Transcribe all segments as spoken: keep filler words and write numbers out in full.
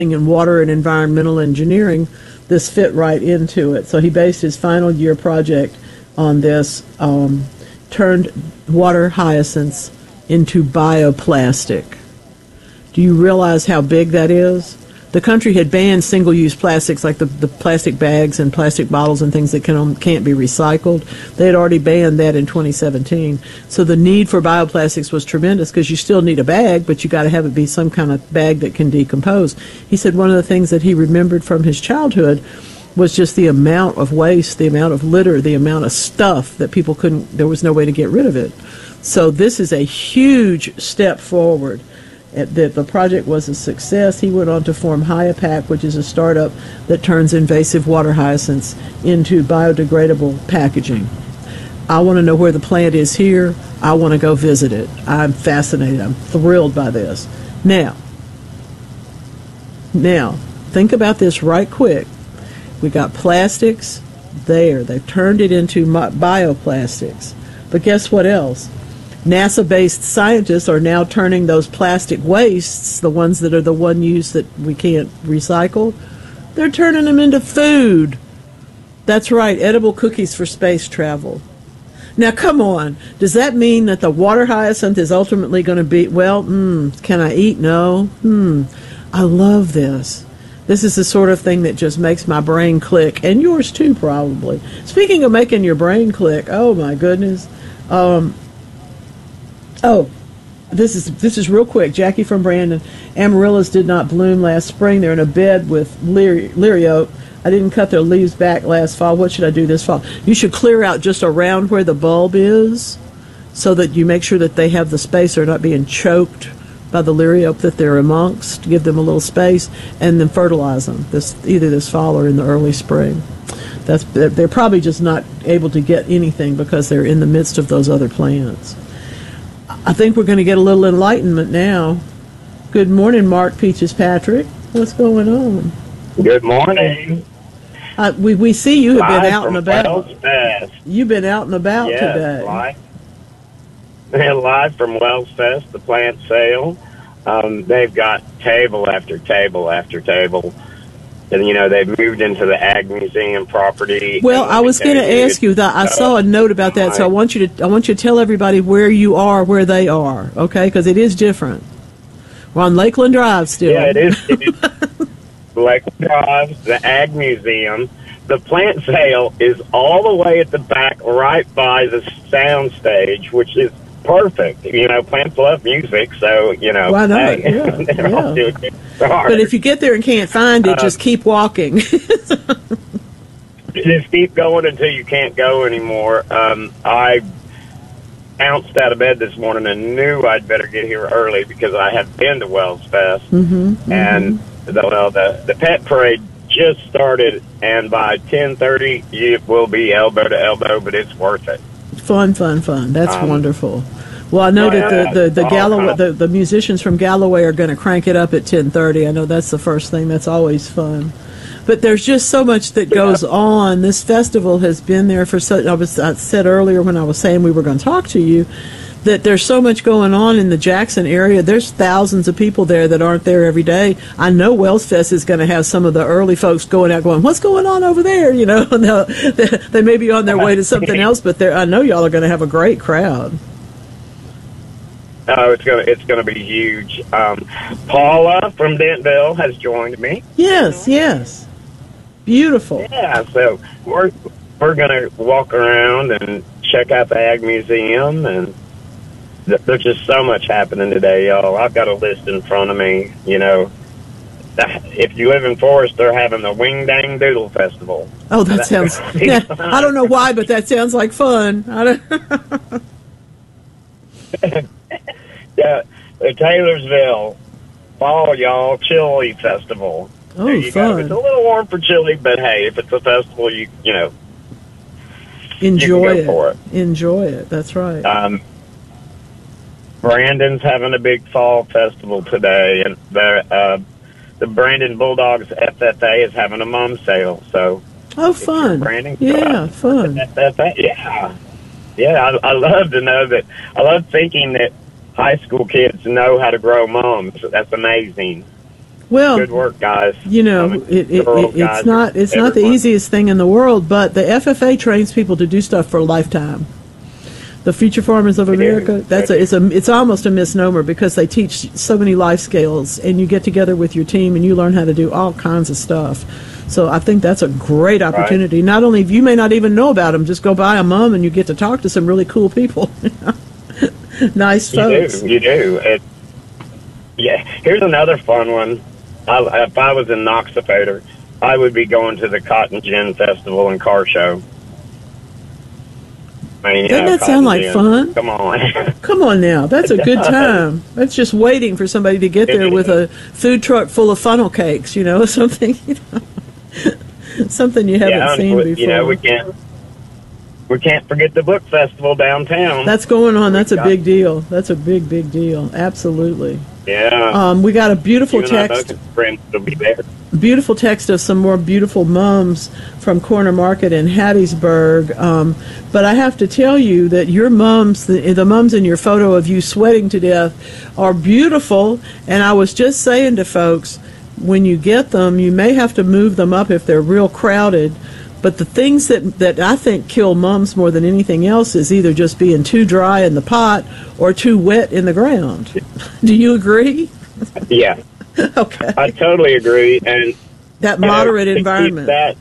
in water and environmental engineering, this fit right into it. So he based his final year project on this, um, turned water hyacinths into bioplastic. Do you realize how big that is? The country had banned single-use plastics like the, the plastic bags and plastic bottles and things that can, can't be recycled. They had already banned that in twenty seventeen. So the need for bioplastics was tremendous because you still need a bag, but you got to have it be some kind of bag that can decompose. He said one of the things that he remembered from his childhood was just the amount of waste, the amount of litter, the amount of stuff that people couldn't, there was no way to get rid of it. So this is a huge step forward. That the project was a success. He went on to form Hyapack, which is a startup that turns invasive water hyacinths into biodegradable packaging. I want to know where the plant is here. I want to go visit it. I'm fascinated. I'm thrilled by this. Now, now, think about this right quick. We got plastics there. They've turned it into bioplastics. But guess what else? NASA-based scientists are now turning those plastic wastes, the ones that are the one use that we can't recycle, they're turning them into food. That's right, edible cookies for space travel. Now, come on. Does that mean that the water hyacinth is ultimately going to be, well, mm, can I eat? No. Hmm. I love this. This is the sort of thing that just makes my brain click, and yours too, probably. Speaking of making your brain click, oh, my goodness. Um... Oh, this is this is real quick. Jackie from Brandon. Amaryllis did not bloom last spring. They're in a bed with leary oak. I didn't cut their leaves back last fall. What should I do this fall? You should clear out just around where the bulb is so that you make sure that they have the space. They're not being choked by the leary oak that they're amongst. Give them a little space and then fertilize them this either this fall or in the early spring. That's they're probably just not able to get anything because they're in the midst of those other plants. I think we're going to get a little enlightenment now. Good morning, Mark Peaches Patrick. What's going on? Good morning. Uh, we we see you have live been out and about. Wells Fest. You've been out and about yes, today. Live. live from Wells Fest, the plant sale. Um, they've got table after table after table. And, you know, they've moved into the Ag Museum property. Well, I was going to ask you that. I saw a note about that, so I want you to I want you to tell everybody where you are, where they are, okay? Because it is different. We're on Lakeland Drive still. Yeah, it is. It is. Lakeland Drive, the Ag Museum. The plant sale is all the way at the back, right by the sound stage, which is perfect. You know, plants love music, so, you know. Why not? Hey, yeah, they're yeah. all doing it hard. But if you get there and can't find it, uh, just keep walking. Just keep going until you can't go anymore. Um, I bounced out of bed this morning and knew I'd better get here early because I had been to Wells Fest. Mm-hmm, mm-hmm. And the, well, the, the pet parade just started, and by ten thirty, it will be elbow to elbow, but it's worth it. Fun, fun, fun. That's um, wonderful. Well, I know yeah, that the the, the, Galloway, the the musicians from Galloway are going to crank it up at ten thirty. I know that's the first thing. That's always fun. But there's just so much that goes on. This festival has been there for so. I was I said earlier when I was saying we were going to talk to you that there's so much going on in the Jackson area. There's thousands of people there that aren't there every day. I know Wells Fest is going to have some of the early folks going out going, what's going on over there? You know, they, they may be on their way to something else, but I know y'all are going to have a great crowd. Oh, it's gonna it's gonna be huge. Um, Paula from Dentonville has joined me. Yes, yes, beautiful. Yeah, so we're we're gonna walk around and check out the Ag Museum, and there's just so much happening today, y'all. I've got a list in front of me. You know, if you live in Forest, they're having the Wing Dang Doodle Festival. Oh, that sounds. Yeah, I don't know why, but that sounds like fun. I don't. Yeah, the Taylorsville Fall, y'all, Chili Festival. Oh, there you fun. Go. It's a little warm for chili, but hey, if it's a festival, you you know, enjoy you can go it. For it. Enjoy it. That's right. Um, Brandon's having a big fall festival today, and the uh, the Brandon Bulldogs F F A is having a mom sale. So, oh, fun! Brandon, yeah, fun. F F A, yeah, yeah. I, I love to know that. I love thinking that high school kids know how to grow moms. That's amazing. Well, good work, guys. You know, it, it, it, it's not it's not the easiest thing in the world, but the F F A trains people to do stuff for a lifetime. The Future Farmers of America, that's a it's a it's almost a misnomer because they teach so many life skills, and you get together with your team and you learn how to do all kinds of stuff. So I think that's a great opportunity. Right. Not only you may not even know about them, just go buy a mum and you get to talk to some really cool people. Nice folks. You do. You do. It, yeah. Here's another fun one. I, if I was in Noxapater, I would be going to the Cotton Gin Festival and Car Show. I mean, Doesn't know, that sound like gin. fun? Come on. Come on now. That's a good time. That's just waiting for somebody to get there with a food truck full of funnel cakes, you know, something, you know, something you haven't yeah, seen before. You know, we can't, we can't forget the book festival downtown. That's going on. That's a big deal. That's a big, big deal. Absolutely. Yeah. Um, we got a beautiful you text. Friends will be there. Beautiful text of some more beautiful mums from Corner Market in Hattiesburg. Um, but I have to tell you that your mums, the, the mums in your photo of you sweating to death, are beautiful. And I was just saying to folks, when you get them, you may have to move them up if they're real crowded. But the things that, that I think kill mums more than anything else is either just being too dry in the pot or too wet in the ground. Do you agree? Yeah. Okay. I totally agree. And that moderate know, to environment. Keep that,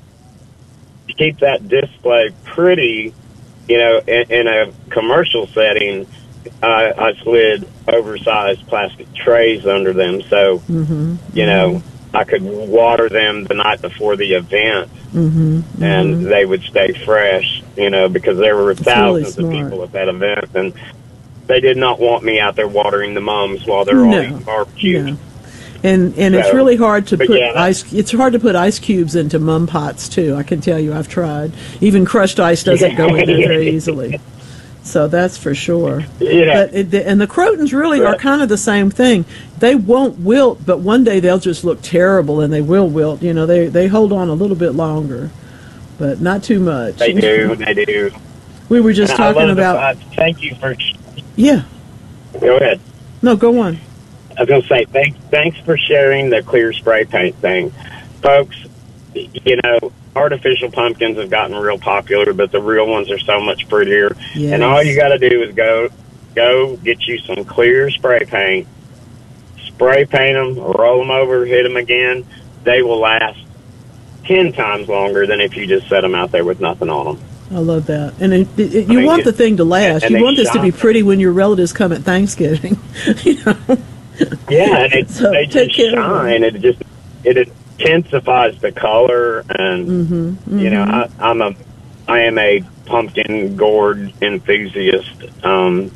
to keep that display pretty, you know, in, in a commercial setting, I, I slid oversized plastic trays under them. So, mm-hmm. you know, I could water them the night before the event, mm-hmm. Mm-hmm. and they would stay fresh, you know, because there were That's thousands really of people at that event, and they did not want me out there watering the mums while they're no. all eating barbecue. No. And and so, it's really hard to put yeah, ice. It's hard to put ice cubes into mum pots too. I can tell you, I've tried. Even crushed ice doesn't go in there very easily. So that's for sure. Yeah. But it, and the Crotons really right. are kind of the same thing. They won't wilt, but one day they'll just look terrible, and they will wilt. You know, they they hold on a little bit longer, but not too much. They do. They do. We were just and talking I about. The, uh, thank you for. Yeah. Go ahead. No, go on. I was going to say, thanks, thanks for sharing the clear spray paint thing. Folks, you know, artificial pumpkins have gotten real popular, but the real ones are so much prettier. Yes. And all you got to do is go go get you some clear spray paint, spray paint them, roll them over, hit them again. They will last ten times longer than if you just set them out there with nothing on them. I love that. And it, it, it, you I mean, want the thing to last. You want this to be pretty when your relatives come at Thanksgiving. You know? Yeah, and it, so they just shine. It just it intensifies the color, and mm-hmm, mm-hmm. you know, I, I'm a I am a pumpkin gourd enthusiast. Um,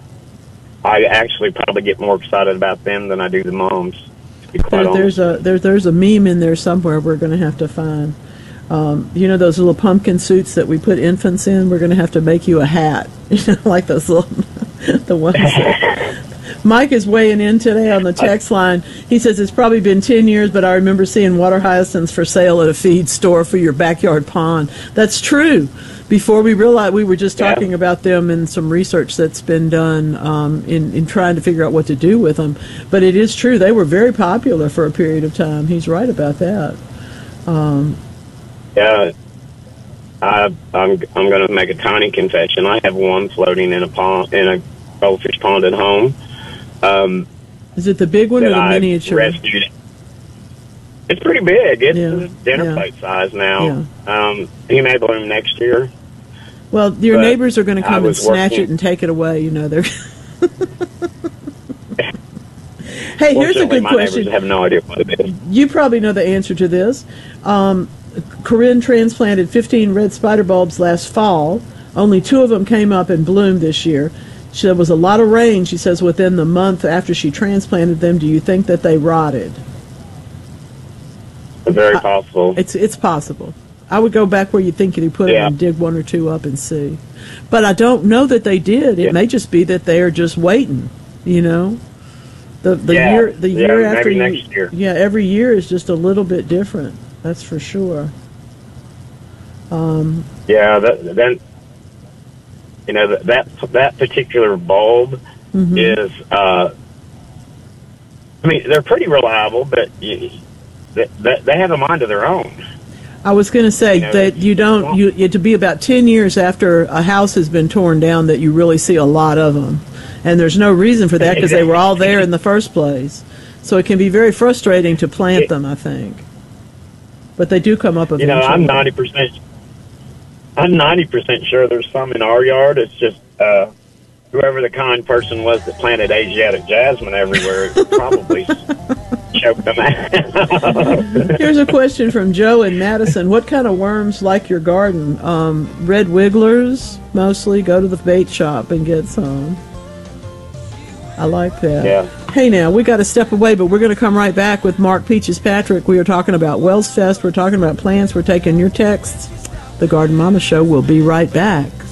I actually probably get more excited about them than I do the mums. To be quite there, there's honest. a there, there's a meme in there somewhere we're going to have to find. Um, you know those little pumpkin suits that we put infants in? We're going to have to make you a hat, you know, like those little the ones. That, Mike is weighing in today on the text line. He says it's probably been ten years, but I remember seeing water hyacinths for sale at a feed store for your backyard pond. That's true. Before we realized, we were just talking yeah. about them in some research that's been done um, in, in trying to figure out what to do with them. But it is true. They were very popular for a period of time. He's right about that. Um, yeah. I, I'm I'm going to make a tiny confession. I have one floating in a pond, in a goldfish pond at home. Um, Is it the big one or the I miniature? Rescued it. It's pretty big. It's yeah. dinner yeah. plate size now. Yeah. Um, he may bloom next year. Well, your but neighbors are going to come and snatch working. it and take it away. You know, they're. Hey, here's a good my question. Neighbors have no idea what it is. You probably know the answer to this. Um, Corinne transplanted fifteen red spider bulbs last fall. Only two of them came up and bloomed this year. She, there was a lot of rain, she says, within the month after she transplanted them. Do you think that they rotted? Very possible. I, it's it's possible. I would go back where you think you put yeah. them and dig one or two up and see. But I don't know that they did. It yeah. may just be that they are just waiting, you know. The the yeah. year the yeah, year after maybe you, next year. Yeah, every year is just a little bit different. That's for sure. Um, yeah, that, then you know that that, that particular bulb mm-hmm. is uh, I mean, they're pretty reliable, but you, they, they have a mind of their own. I was going to say You know, that you don't, you, it to be about ten years after a house has been torn down that you really see a lot of them. And there's no reason for that because they were all there in the first place. So it can be very frustrating to plant them, I think. But they do come up eventually. You know, I'm ninety percent, I'm ninety percent sure there's some in our yard. It's just, uh, whoever the kind person was that planted Asiatic jasmine everywhere probably choked them out. Here's a question from Joe in Madison. What kind of worms like your garden? Um, red wigglers, mostly. Go to the bait shop and get some. I like that. Yeah. Hey, now, we got to step away, but we're going to come right back with Mark Peaches Patrick. We are talking about Wells Fest. We're talking about plants. We're taking your texts. The Garden Mama Show will be right back.